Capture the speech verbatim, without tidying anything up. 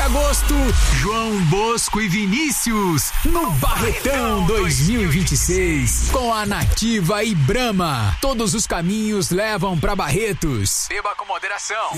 agosto, João Bosco e Vinícius no Barretão dois mil e vinte e seis, com a Nativa e Brahma. Todos os caminhos levam pra Barretos. Beba com moderação.